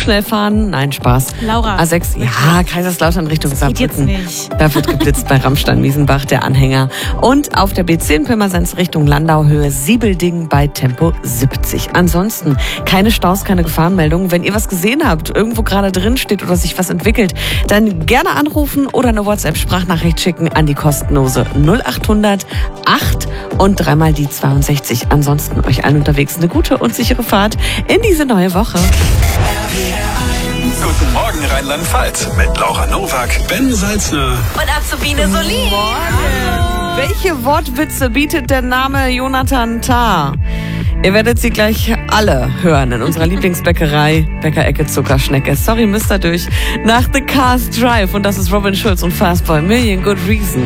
schnell fahren? Nein, Spaß. Laura. A6, ja, Kaiserslautern Richtung Geht jetzt Saarbrücken. nicht. Da wird geblitzt bei Rammstein-Miesenbach, der Anhänger. Und auf der B10 Pirmasens Richtung Landauhöhe Siebelding bei Tempo 70. Ansonsten keine Staus, keine Gefahrenmeldungen. Wenn ihr was gesehen habt, irgendwo gerade drin steht oder sich was entwickelt, dann gerne anrufen oder eine WhatsApp-Sprachnachricht schicken an die kostenlose 0800 8 und dreimal die 62. Ansonsten euch allen unterwegs eine gute und sichere Fahrt in diese neue Woche. Guten Morgen Rheinland-Pfalz mit Laura Nowak, Ben Salzner Und Azubine Solin. Welche Wortwitze bietet der Name Jonathan Tah? Ihr werdet sie gleich alle hören in unserer Lieblingsbäckerei, Bäckerecke Zuckerschnecke. Sorry, müsst ihr durch. Nach The Cars Drive. Und das ist Robin Schulz und Fastboy. Million Good Reason.